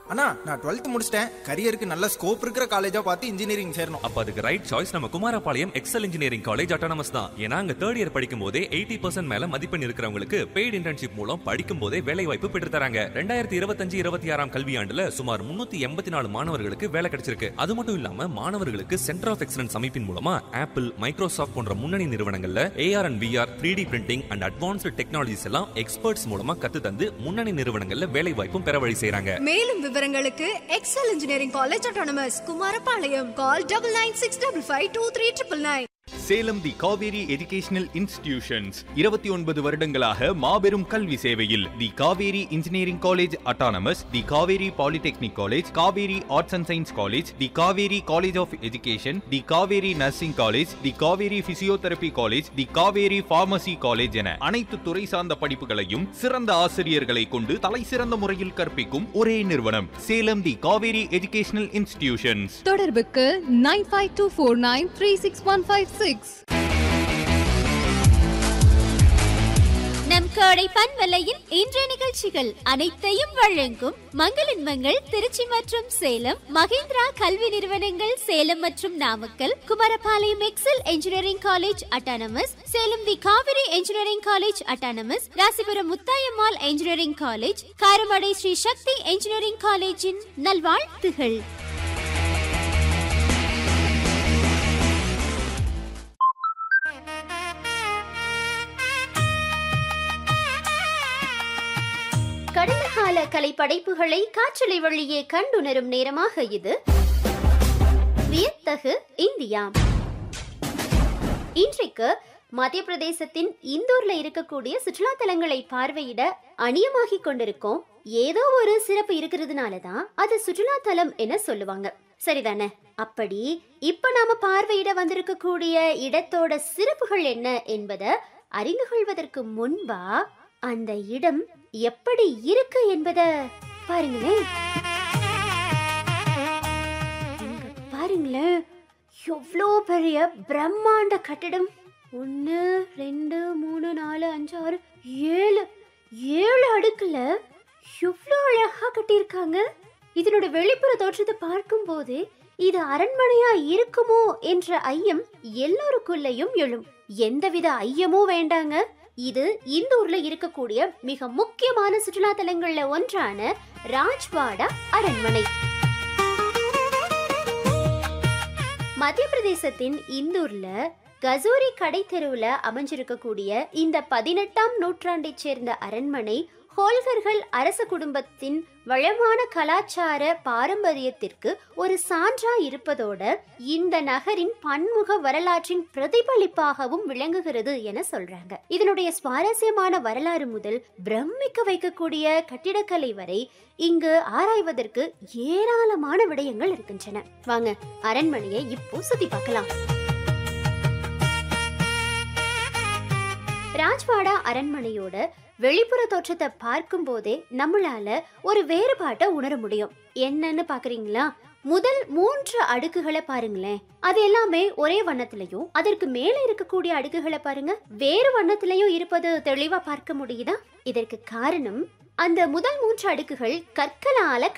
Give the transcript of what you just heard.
அண்ணா நான் 12th முடிச்சிட்டேன், கரியருக்கு நல்ல ஸ்கோப் இருக்கிற காலேஜா பார்த்து இன்ஜினியரிங் சேரணும். அப்ப அதுக்கு ரைட் சாய்ஸ் நம்ம Kumarapalayam XL engineering college autonomous தான். ஏன்னா அங்க தேர்ட் இயர் படிக்கும் போதே 80% மேல மதிப்பெண் இருக்கிறவங்களுக்கு பெய்டு இன்டர்ன்ஷிப் மூலம் படிக்கும் போதே வேலை வாய்ப்பு பெற்று தராங்க. 2025-26 கல்வியாண்டுல சுமார் 384 மாணவர்களுக்கு வேலை கிடைச்சிருக்கு. அது மட்டும் இல்லாம மாணவர்களுக்கு சென்டர் ஆஃப் எக்ஸலன்ஸ் அமைப்பின் மூலமா ஆப்பிள், மைக்ரோசாஃப்ட் போன்ற முன்னணி நிறுவனங்கள்ல AR and VR 3D printing and advanced technologies எல்லாம் எக்ஸ்பர்ட்ஸ் மூலமா கத்து தந்து முன்னணி நிறுவனங்கள்ல வேலை வாய்ப்பும் பெற வழி செய்றாங்க. மேலும் விவரங்களுக்கு XL engineering college autonomous Kumarapalayam. கால் 9965523999. சேலம் தி காவேரி எஜுகேஷனல் இன்ஸ்டிடியூஷன்ஸ் 29 வருடங்களாக மாபெரும் கல்வி சேவையில். தி Kaveri engineering college autonomous, the Kaveri polytechnic college, Kaveri arts and science college, the Kaveri college of education, the Kaveri nursing college, the Kaveri physiotherapy college, the Kaveri pharmacy college என அனைத்து துறை சார்ந்த படிப்புகளையும் சிறந்த ஆசிரியர்களை கொண்டு தலை சிறந்த முறையில் கற்பிக்கும் ஒரே நிறுவனம் சேலம் தி காவேரி எஜுகேஷனல் இன்ஸ்டிடியூஷன்ஸ். தொடர்புக்கு 9524936156. நம் கோடை பண்பலையின் இன்றைய நிகழ்ச்சிகள் அனைத்தையும் வழங்கும் மங்களின் மங்கள் திருச்சி மற்றும் சேலம், மகேந்திரா கல்வி நிறுவனங்கள் சேலம் மற்றும் Namakkal, Kumarapalayam XL engineering college autonomous, Salem தி Kaveri engineering college autonomous, Rasipuram Muthayammal engineering college, Karamadai Sri சக்தி இன்ஜினியரிங் காலேஜின் நல்வாழ்த்துகள். கடந்த கால கலை படைப்புகளை காற்றலை வழியே கண்டுணரும் நேரமாக இது வியத்தகு இந்தியா. இன்றைக்கு மத்திய பிரதேசத்தின் இந்தூர்ல இருக்கக்கூடிய சுற்றுலா தலங்களை பார்வையிட அணியமாகி கொண்டிருக்கோம். ஏதோ ஒரு சிறப்பு இருக்கிறதுனாலதான் அது சுற்றுலா தலம் என சொல்லுவாங்க, சரிதானே? அப்படி இப்ப நாம பார்வையிட வந்திருக்கக்கூடிய இடத்தோட சிறப்புகள் என்ன என்பதை அறிந்து கொள்வதற்கு முன்பா அந்த இடம் எப்படி இருக்கு என்பத பாருங்களேன். பாருங்களேன், எவ்வளோ பெரிய பிரம்மாண்ட கட்டிடம். 1 2 3 4 5 6 7 அடுக்குல எவ்வளோ அழகா கட்டியிருக்காங்க. இதனோட வெளிப்புற தோற்றத்தை பார்க்கும் போது இது அரண்மனையா இருக்குமோ என்ற ஐயம் எல்லோருக்குள்ளேயும் எழும். எந்தவித ஐயமும் வேண்டாங்க, இது இந்தூர்ல இருக்கக்கூடிய மிக முக்கியமான சுற்றுலா தலங்கள்ல ஒன்றான ராஜ்வாடா அரண்மனை. மத்திய பிரதேசத்தின் இந்தூர்ல கசூரி கடை தெருவுல அமைஞ்சிருக்கக்கூடிய இந்த 18ஆம் நூற்றாண்டை சேர்ந்த அரண்மனை ஹோல்கர்கள் அரச குடும்பத்தின் வளமான கலாச்சார பாரம்பரியத்திற்கு ஒரு சான்றா இருப்பதோட இந்த நகரின் பன்முக வரலாற்றின் பிரதிபலிப்பாகவும் விளங்குகிறது என சொல்றாங்க. இதனுடைய சுவாரஸ்யமான வரலாறு முதல் பிரமிக்க வைக்கக்கூடிய கட்டிடக்கலை வரை இங்கு ஆராய்வதற்கு ஏராளமான விடயங்கள் இருக்கின்றன. வாங்க அரண்மனையை இப்போ சுத்தி பார்க்கலாம். ராஜ்வாடா அரண்மனையோட வெளிப்புற தோற்றத்தை பார்க்கும் போதே நம்மளால ஒரு வேறுபாட்டை உணர முடியும். என்னன்னு பாக்குறீங்களா? முதல் 3 அடுக்குகளை பாருங்களேன், அது எல்லாமே ஒரே வண்ணத்திலையும், அதற்கு மேல இருக்கக்கூடிய அடுக்குகளை பாருங்க வேறு வண்ணத்திலையும் இருப்பது தெளிவா பார்க்க முடியுதா? இதற்கு காரணம் அந்த முதல் 3 அடுக்குகள் கற்களால